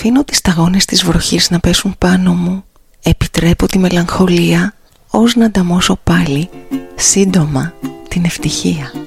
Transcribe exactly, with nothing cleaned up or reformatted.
Αφήνω τις σταγόνες της βροχής να πέσουν πάνω μου. Επιτρέπω τη μελαγχολία ως να ανταμώσω πάλι σύντομα την ευτυχία.